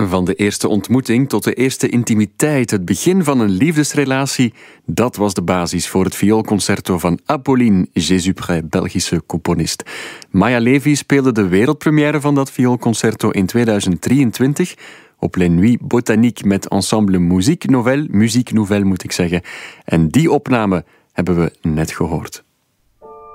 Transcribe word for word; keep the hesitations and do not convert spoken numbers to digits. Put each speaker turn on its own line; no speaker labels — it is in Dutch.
Van de eerste ontmoeting tot de eerste intimiteit, het begin van een liefdesrelatie, dat was de basis voor het vioolconcerto van Apolline Jesupre, Belgische componist. Maya Levy speelde de wereldpremière van dat vioolconcerto in tweeduizend drieëntwintig op Les Nuits Botaniques met ensemble Musique Nouvelle, Musique Nouvelle moet ik zeggen. En die opname hebben we net gehoord.